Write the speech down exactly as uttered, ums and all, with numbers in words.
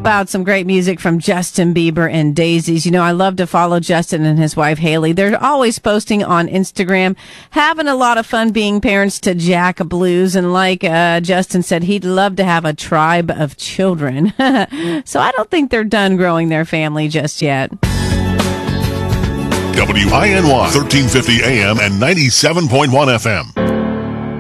about some great music from Justin Bieber and Daisies. You know, I love to follow Justin and his wife, Haley. They're always posting on Instagram, having a lot of fun being parents to Jack Blues. And like uh, Justin said, he'd love to have a tribe of children. So I don't think they're done growing their family just yet. W I N Y, thirteen fifty A M and ninety-seven point one F M.